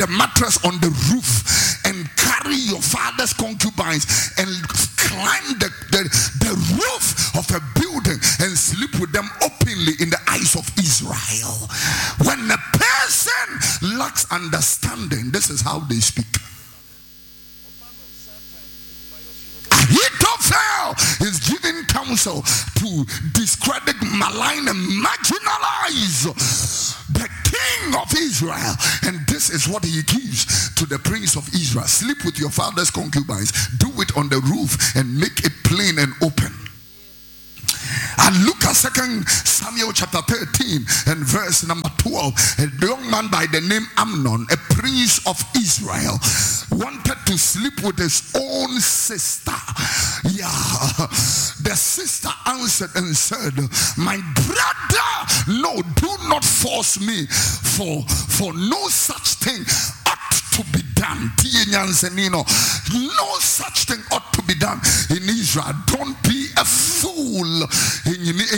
the mattress on the roof and carry your father's concubines and climb the roof of a building and sleep with them openly in the eyes of Israel. When a person lacks understanding, this is how they speak. Ahithophel is giving counsel to discredit, malign, and marginalize the king of Israel. And this is what he gives to the prince of Israel: sleep with your father's concubines, do it on the roof, and make it plain and open. And look at 2 Samuel chapter 13 and verse number 12. A young man by the name Amnon, a prince of Israel, wanted to sleep with his own sister. The sister answered and said, my brother, no, do not force me, for no such thing ought to be done. No such thing ought to be done in Israel. Don't be a fool.